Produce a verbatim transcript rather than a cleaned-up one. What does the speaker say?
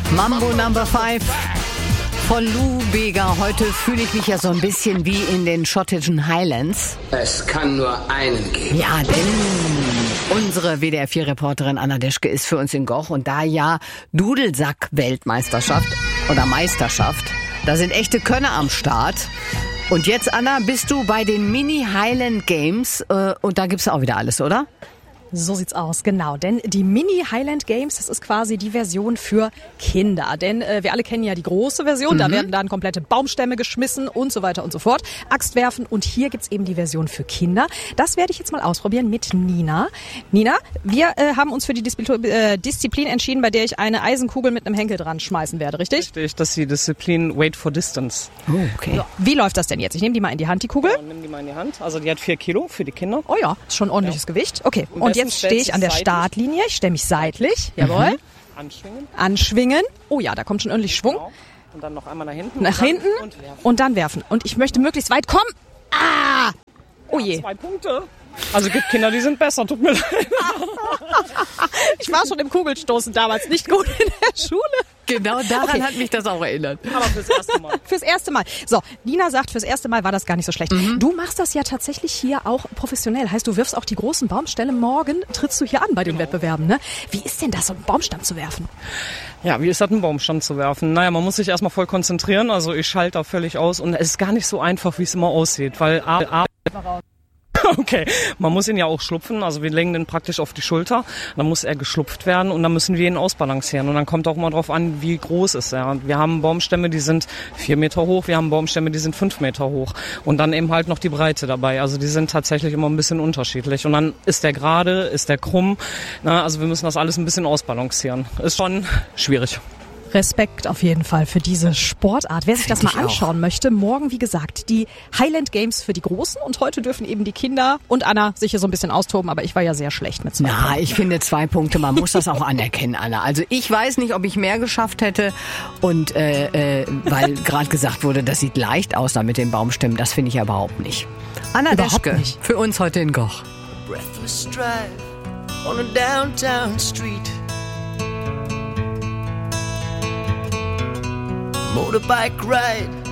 Mambo Number Five von Lou Bega. Heute fühle ich mich ja so ein bisschen wie in den schottischen Highlands. Es kann nur einen geben. Ja, denn unsere W D R vier Reporterin Anna Deschke ist für uns in Goch und da ja Dudelsack-Weltmeisterschaft oder Meisterschaft, da sind echte Könner am Start. Und jetzt, Anna, bist du bei den Mini Highland Games äh, und da gibt's auch wieder alles, oder? So sieht's aus, genau. Denn die Mini Highland Games, das ist quasi die Version für Kinder. Denn äh, wir alle kennen ja die große Version, mhm. da werden dann komplette Baumstämme geschmissen und so weiter und so fort. Axt werfen und hier gibt's eben die Version für Kinder. Das werde ich jetzt mal ausprobieren mit Nina. Nina, wir äh, haben uns für die Disziplin, äh, Disziplin entschieden, bei der ich eine Eisenkugel mit einem Henkel dran schmeißen werde, richtig? Richtig, das ist die Disziplin Wait for Distance. Oh, okay. So, wie läuft das denn jetzt? Ich nehme die mal in die Hand, die Kugel. Ja, nimm die mal in die Hand. Also die hat vier Kilo für die Kinder. Oh ja, ist schon ein ordentliches ja. Gewicht. Okay, und, und jetzt stehe ich an der Startlinie. Ich stelle mich seitlich. Jawohl. Mhm. Anschwingen. Anschwingen. Oh ja, da kommt schon ordentlich Schwung. Genau. Und dann noch einmal nach hinten. Nach und hinten und werfen. und dann werfen. Und ich möchte möglichst weit kommen. Ah! Oh je. Ja, zwei Punkte. Also gibt Kinder, die sind besser. Tut mir leid. Ich war schon im Kugelstoßen damals nicht gut in der Schule. Genau daran Okay. hat mich das auch erinnert. Aber fürs erste Mal. Fürs erste Mal. So, Nina sagt, fürs erste Mal war das gar nicht so schlecht. Mhm. Du machst das ja tatsächlich hier auch professionell. Heißt, du wirfst auch die großen Baumstämme. Morgen trittst du hier an bei den Genau. Wettbewerben, ne? Wie ist denn das, so einen Baumstamm zu werfen? Ja, wie ist das, einen Baumstamm zu werfen? Naja, man muss sich erstmal voll konzentrieren. Also ich schalte da völlig aus. Und es ist gar nicht so einfach, wie es immer aussieht. Weil A, A Okay, man muss ihn ja auch schlupfen, also wir legen den praktisch auf die Schulter, dann muss er geschlupft werden und dann müssen wir ihn ausbalancieren und dann kommt auch mal drauf an, wie groß ist er. Wir haben Baumstämme, die sind vier Meter hoch, wir haben Baumstämme, die sind fünf Meter hoch und dann eben halt noch die Breite dabei, also die sind tatsächlich immer ein bisschen unterschiedlich und dann ist der gerade, ist der krumm, na, also wir müssen das alles ein bisschen ausbalancieren. Ist schon schwierig. Respekt auf jeden Fall für diese Sportart. Wer sich das mal Find ich anschauen möchte, morgen, wie gesagt, die Highland Games für die Großen und heute dürfen eben die Kinder und Anna sich hier so ein bisschen austoben, aber ich war ja sehr schlecht mit zwei Na, Punkten. ich finde zwei Punkte, man muss das auch anerkennen, Anna. Also ich weiß nicht, ob ich mehr geschafft hätte und äh, äh, weil gerade gesagt wurde, das sieht leicht aus da mit den Baumstämmen, das finde ich ja überhaupt nicht. Anna Überhaupt Deschke, nicht. für uns heute in Goch. Breathless drive on a downtown street. Motorbike ride